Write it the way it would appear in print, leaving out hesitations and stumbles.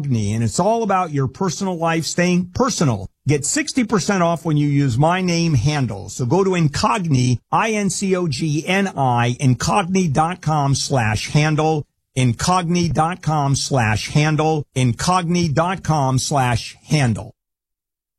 Incogni, and it's all about your personal life staying personal. Get 60% off when you use my name Handel. So go to Incogni, INCOGNI, Incogni.com/Handel, Incogni.com/Handel, Incogni.com/Handel.